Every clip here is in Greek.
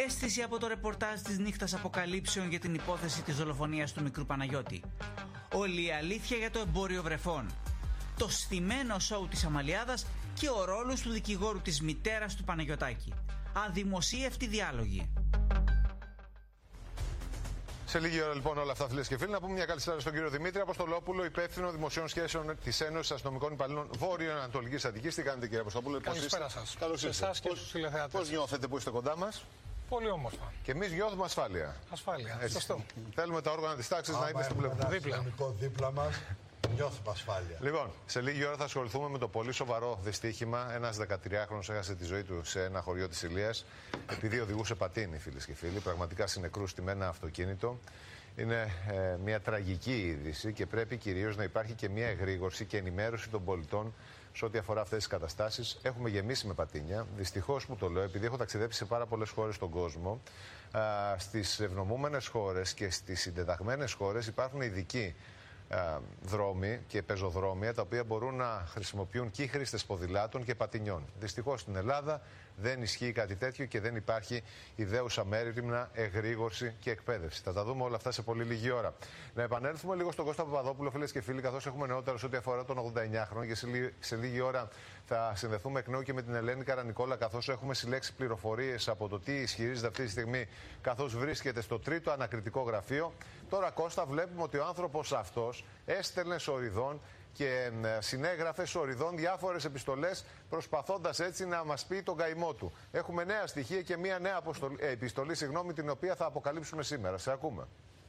Αίσθηση από το ρεπορτάζ της νύχτας αποκαλύψεων για την υπόθεση της δολοφονίας του μικρού Παναγιώτη. Όλη η αλήθεια για το εμπόριο βρεφών. Το στημένο σοου της Αμαλιάδας και ο ρόλος του δικηγόρου της μητέρας του Παναγιωτάκη. Αδημοσίευτη διάλογη. Σε λίγη ώρα λοιπόν όλα αυτά, φίλες και φίλοι, να πούμε μια καλησπέρα στον κύριο Δημήτρη Αποστολόπουλο, υπεύθυνο δημοσίων σχέσεων της Ένωσης Αστυνομικών Υπαλλήλων Βόρειο-Ανατολικής Αττικής. Τι κάνετε, κύριε Αποστολόπουλο? Καλησπέρα σας. Καλώς ήρθατε. Εσάς και στους τηλεθεατές. Πώς νιώθετε που είστε κοντά μας? Πολύ όμορφα. Και εμείς νιώθουμε ασφάλεια. Ασφάλεια. Έτσι. Σωστό. Θέλουμε τα όργανα της τάξης να είναι στο πλευρό. Δίπλα μας. Νιώθουμε ασφάλεια. Λοιπόν, σε λίγη ώρα θα ασχοληθούμε με το πολύ σοβαρό δυστύχημα. Ένας 13χρονος έχασε τη ζωή του σε ένα χωριό της Ηλίας επειδή οδηγούσε πατίνι, φίλες και φίλοι. Πραγματικά συνεκρούστη με ένα αυτοκίνητο. Είναι μια τραγική είδηση και πρέπει κυρίως να υπάρχει και μια εγρήγορση και ενημέρωση των πολιτών σε ό,τι αφορά αυτές τις καταστάσεις. Έχουμε γεμίσει με πατίνια. Δυστυχώς που το λέω, επειδή έχω ταξιδέψει σε πάρα πολλές χώρες στον κόσμο, στις ευνομούμενες χώρες και στις συντεταγμένες χώρες υπάρχουν ειδικοί δρόμοι και πεζοδρόμια τα οποία μπορούν να χρησιμοποιούν και οι χρήστες ποδηλάτων και πατινιών. Δυστυχώς στην Ελλάδα δεν ισχύει κάτι τέτοιο και δεν υπάρχει ιδέουσα μέριμνα, εγρήγορση και εκπαίδευση. Θα τα δούμε όλα αυτά σε πολύ λίγη ώρα. Να επανέλθουμε λίγο στον Κώστα Παπαδόπουλο, φίλες και φίλοι, καθώς έχουμε νεότερο σε ό,τι αφορά τον 89χρονο και σε λίγη ώρα θα συνδεθούμε εκ νέου και με την Ελένη Καρανικόλα, καθώς έχουμε συλλέξει πληροφορίες από το τι ισχυρίζεται αυτή τη στιγμή, καθώς βρίσκεται στο 3ο ανακριτικό γραφείο. Τώρα, Κώστα, βλέπουμε ότι ο άνθρωπος αυτός έστελνε σοριδών και συνέγραφε σοριδών διάφορες επιστολές, προσπαθώντας έτσι να μας πει τον καημό του. Έχουμε νέα στοιχεία και μια νέα επιστολή, την οποία θα αποκαλύψουμε σήμερα. Σε ακούμε.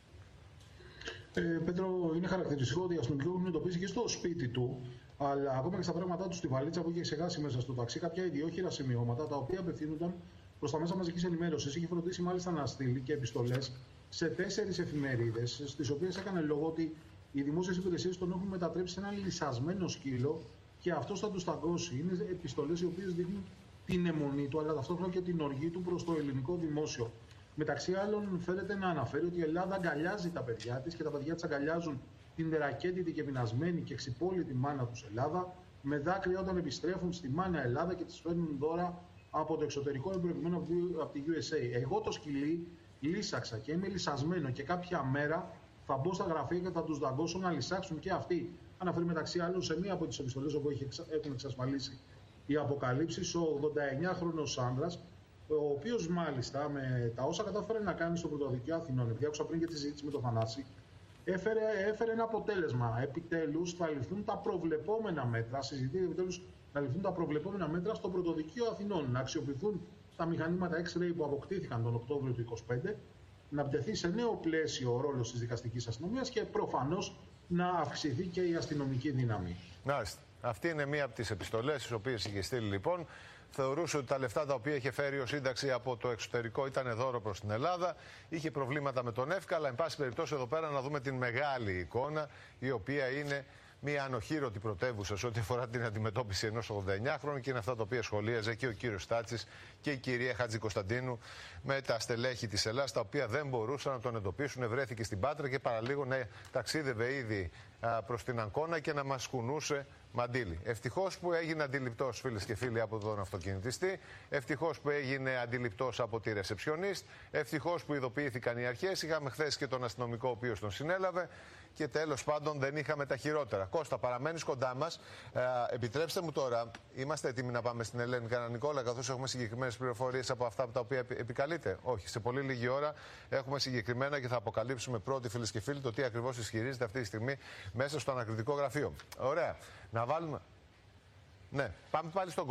Πέτρο, είναι χαρακτηριστικό ότι οι αστυνομικοί έχουν εντοπίσει και στο σπίτι του, αλλά ακόμα και στα πράγματά του στη βαλίτσα που είχε ξεχάσει μέσα στο ταξί, κάποια ιδιόχειρα σημειώματα τα οποία απευθύνονταν προς τα μέσα μαζικής ενημέρωσης. Είχε φροντίσει μάλιστα να στείλει και επιστολές σε 4 εφημερίδες, στις οποίες έκανε λόγο ότι οι δημόσιες υπηρεσίες τον έχουν μετατρέψει σε ένα λυσασμένο σκύλο και αυτός θα τους ταγκώσει. Είναι επιστολές οι οποίες δείχνουν την αιμονή του, αλλά ταυτόχρονα και την οργή του προς το ελληνικό δημόσιο. Μεταξύ άλλων, φέρεται να αναφέρει ότι η Ελλάδα αγκαλιάζει τα παιδιά της και τα παιδιά της αγκαλιάζουν την ρακέτητη και πεινασμένη και ξυπόλυτη μάνα τους Ελλάδα, με δάκρυα όταν επιστρέφουν στη μάνα Ελλάδα και της φέρνουν δώρα από το εξωτερικό, προκειμένου από τη USA. Εγώ το σκυλί λύσαξα και είμαι λυσασμένο και κάποια μέρα θα μπω στα γραφεία και θα τους δαγκώσω να λυσάξουν και αυτοί. Αναφέρει μεταξύ άλλων σε μία από τις επιστολές όπου έχουν εξασφαλίσει οι αποκαλύψεις ο 89χρονος άνδρας, ο οποίος μάλιστα με τα όσα κατάφερε να κάνει στο Πρωτοδικείο Αθηνών, επειδή άκουσα πριν και τη συζήτηση με τον Θανάση, έφερε ένα αποτέλεσμα. Επιτέλους θα ληφθούν τα προβλεπόμενα μέτρα, συζητείται επιτέλους να ληφθούν τα προβλεπόμενα μέτρα στο Πρωτοδικείο Αθηνών, να αξιοποιηθούν τα μηχανήματα X-ray που αποκτήθηκαν τον Οκτώβριο του 2025, να επιτεθεί σε νέο πλαίσιο ο ρόλος της δικαστικής αστυνομίας και προφανώς να αυξηθεί και η αστυνομική δύναμη. Μάλιστα. Αυτή είναι μία από τις επιστολές τις οποίες είχε στείλει λοιπόν. Θεωρούσε ότι τα λεφτά τα οποία είχε φέρει ως σύνταξη από το εξωτερικό ήταν δώρο προς την Ελλάδα. Είχε προβλήματα με τον ΕΦΚΑ, αλλά εν πάση περιπτώσει εδώ πέρα να δούμε την μεγάλη εικόνα, η οποία είναι μια ανοχήρωτη πρωτεύουσα σε ό,τι αφορά την αντιμετώπιση ενός 89χρονου και είναι αυτά τα οποία σχολίαζε και ο κύριος Στάτσης και η κυρία Χατζικοσταντίνου με τα στελέχη της Ελλάδας, τα οποία δεν μπορούσαν να τον εντοπίσουν. Βρέθηκε στην Πάτρα και παραλίγο να ταξίδευε ήδη προς την Αγκώνα και να μας κουνούσε μαντίλι. Ευτυχώς που έγινε αντιληπτός, φίλες και φίλοι, από τον αυτοκινητιστή. Ευτυχώς που έγινε αντιληπτός από τη ρεσεψιονίστ. Ευτυχώς που ειδοποιήθηκαν οι αρχές. Είχαμε χθες και τον αστυνομικό ο οποίος τον συνέλαβε. Και τέλος πάντων δεν είχαμε τα χειρότερα. Κώστα, παραμένεις κοντά μας. Επιτρέψτε μου τώρα, είμαστε έτοιμοι να πάμε στην Ελένη Καρανικόλα, καθώς έχουμε συγκεκριμένες πληροφορίες από αυτά τα οποία επικαλείται? Όχι. Σε πολύ λίγη ώρα έχουμε συγκεκριμένα και θα αποκαλύψουμε πρώτοι, φίλες και φίλοι, το τι ακριβώς ισχυρίζεται αυτή τη στιγμή μέσα στο ανακριτικό γραφείο. Ωραία. Να βάλουμε. Ναι, πάμε πάλι στον